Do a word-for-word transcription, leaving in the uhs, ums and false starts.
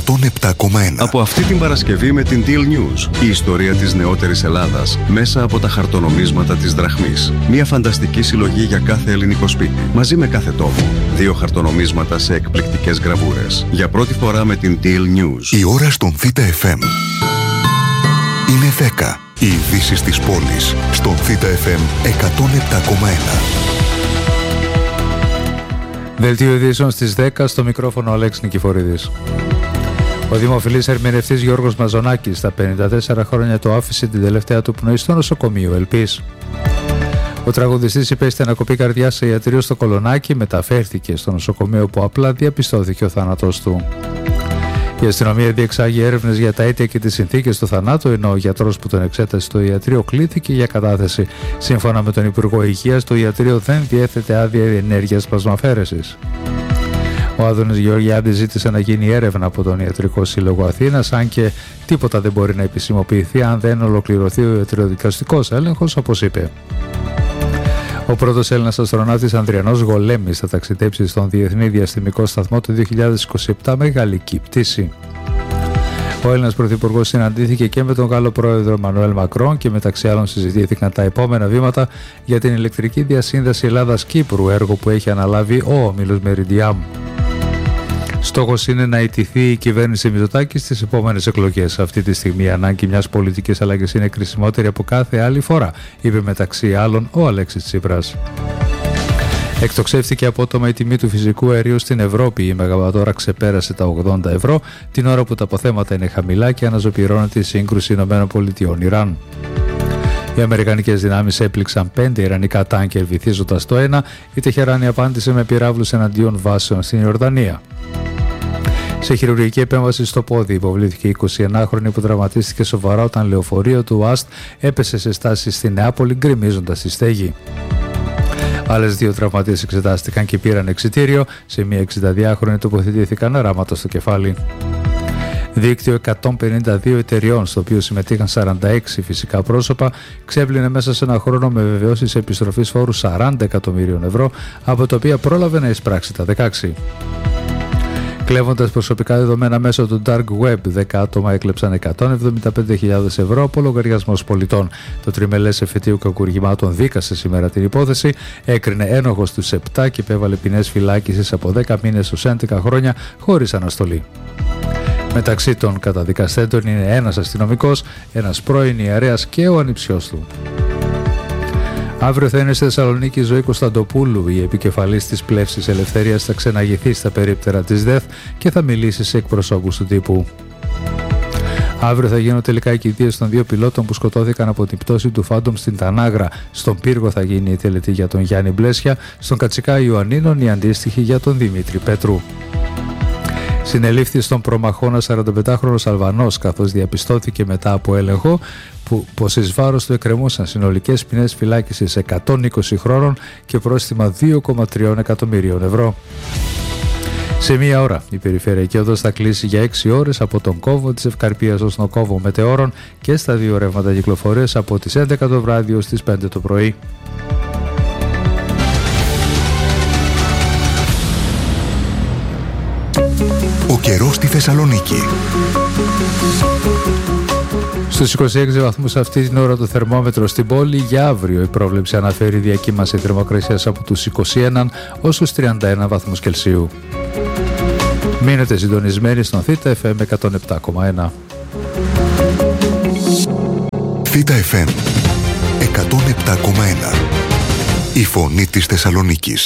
εκατόν επτά κόμμα ένα. Από αυτή την Παρασκευή με την Deal News, η ιστορία της νεότερης Ελλάδας μέσα από τα χαρτονομίσματα της δραχμής. Μια φανταστική συλλογή για κάθε ελληνικό σπίτι, μαζί με κάθε τόπο. Δύο χαρτονομίσματα σε εκπληκτικές γραβούρες. Για πρώτη φορά με την Deal News. Η ώρα στον Θήτα εφ εμ είναι δέκα. Οι ειδήσεις της πόλης στον Θήτα εφ εμ εκατόν επτά κόμμα ένα. Δελτίο ειδήσεων στις δέκα, στο μικρόφωνο Αλέξης Νικηφορίδης. Ο δημοφιλής ερμηνευτής Γιώργος Μαζονάκης στα πενήντα τέσσερα χρόνια το άφησε την τελευταία του πνοή στο νοσοκομείο Ελπής. Ο τραγουδιστής υπέστη ανακοπή καρδιάς σε ιατρείο στο Κολονάκι, μεταφέρθηκε στο νοσοκομείο όπου απλά διαπιστώθηκε ο θάνατος του. Η αστυνομία διεξάγει έρευνες για τα αίτια και τις συνθήκες του θανάτου, ενώ ο γιατρός που τον εξέτασε στο ιατρείο κλήθηκε για κατάθεση. Σύμφωνα με τον Υπουργό Υγείας, το ιατρείο δεν διέθετε άδεια ενέργειας πλασμαφέρεσης. Ο Άδωνης Γεωργιάδης ζήτησε να γίνει έρευνα από τον Ιατρικό Σύλλογο Αθήνας, αν και τίποτα δεν μπορεί να επισημοποιηθεί αν δεν ολοκληρωθεί ο ιατροδικαστικός έλεγχος, όπως είπε. Ο πρώτος Έλληνας αστροναύτης Ανδριανός Γολέμης θα ταξιδέψει στον Διεθνή Διαστημικό Σταθμό το δύο χιλιάδες είκοσι επτά με γαλλική πτήση. Ο Έλληνας Πρωθυπουργός συναντήθηκε και με τον Γάλλο Πρόεδρο Μανουέλ Μακρόν και μεταξύ άλλων συζητήθηκαν τα επόμενα βήματα για την ηλεκτρική διασύνδεση Ελλάδας-Κύπρου, έργο που έχει αναλάβει ο όμιλος Meridiam. Στόχος είναι να ιτηθεί η κυβέρνηση Μητσοτάκη στις επόμενες εκλογές. Αυτή τη στιγμή η ανάγκη μιας πολιτικής αλλαγής είναι κρισιμότερη από κάθε άλλη φορά, είπε μεταξύ άλλων ο Αλέξης Τσίπρας. Εκτοξεύτηκε απότομα η τιμή του φυσικού αερίου στην Ευρώπη. Η μεγαβατόρα ξεπέρασε τα ογδόντα ευρώ, την ώρα που τα αποθέματα είναι χαμηλά και αναζωπυρώνεται η σύγκρουση ΗΠΑ-Ιράν. Οι αμερικανικές δυνάμεις έπληξαν πέντε ιρανικά τάνκερ βυθίζοντας το ένα. Η Τεχεράνη απάντησε με πυράβλους εναντίον βάσεων στην Ιορδανία. Σε χειρουργική επέμβαση στο πόδι υποβλήθηκε η εικοσιενάχρονη που τραυματίστηκε σοβαρά όταν λεωφορείο του ΟΑΣΤ έπεσε σε στάση στη Νεάπολη, γκρεμίζοντας τη στέγη. Άλλες δύο τραυματίες εξετάστηκαν και πήραν εξιτήριο. Σε μια εξηνταδυάχρονη τοποθετήθηκαν ράματα στο κεφάλι. Δίκτυο εκατόν πενήντα δύο εταιριών, στο οποίο συμμετείχαν σαράντα έξι φυσικά πρόσωπα, ξέπλυνε μέσα σε ένα χρόνο με βεβαιώσεις επιστροφής φόρου σαράντα εκατομμύριων ευρώ, από τα οποία πρόλαβε να εισπράξει τα δεκαέξι. Κλέβοντας προσωπικά δεδομένα μέσω του Dark Web, δέκα άτομα έκλεψαν εκατόν εβδομήντα πέντε χιλιάδες ευρώ από λογαριασμούς πολιτών. Το τριμελές εφετείου κακουργημάτων δίκασε σήμερα την υπόθεση, έκρινε ένοχος τους επτά και επέβαλε ποινές φυλάκισης από δέκα μήνες στους έντεκα χρόνια χωρίς αναστολή. Μεταξύ των καταδικαστέντων είναι ένας αστυνομικός, ένας πρώην ιερέας και ο ανιψιός του. Αύριο θα είναι στη Θεσσαλονίκη η Ζωή Κωνσταντοπούλου, η επικεφαλής της Πλεύσης Ελευθερίας, θα ξεναγηθεί στα περίπτερα της ΔΕΘ και θα μιλήσει σε εκπροσώπους του τύπου. Αύριο θα γίνουν τελικά οι κηδείες των δύο πιλότων που σκοτώθηκαν από την πτώση του Φάντομ στην Τανάγρα. Στον Πύργο θα γίνει η τελετή για τον Γιάννη Μπλέσια, στον Κατσικά Ιωαννίνων η αντίστοιχη για τον Δημήτρη Πέτρου. Συνελήφθη στον προμαχώνα σαρανταπεντάχρονος Αλβανός, καθώς διαπιστώθηκε μετά από έλεγχο που, πως εις βάρος του εκκρεμούσαν συνολικές ποινές φυλάκισης εκατόν είκοσι χρόνων και πρόστιμα δύο κόμμα τρία εκατομμυρίων ευρώ. Σε μία ώρα η περιφερειακή οδός θα κλείσει για έξι ώρες από τον κόβο της Ευκαρπίας ως τον κόβο Μετεώρων και στα δύο ρεύματα κυκλοφορίας από τις έντεκα το βράδυ ως τις πέντε το πρωί. Ο καιρός στη Θεσσαλονίκη. Στους είκοσι έξι βαθμούς αυτή την ώρα το θερμόμετρο στην πόλη. Για αύριο η πρόβλεψη αναφέρει διακύμαση θερμοκρασίας από τους είκοσι ένα ως τους τριάντα ένα βαθμούς Κελσίου. Μείνετε συντονισμένοι στον Θήτα εφ εμ εκατόν επτά κόμμα ένα. Θήτα εφ εμ εκατόν επτά κόμμα ένα. Η φωνή της Θεσσαλονίκης.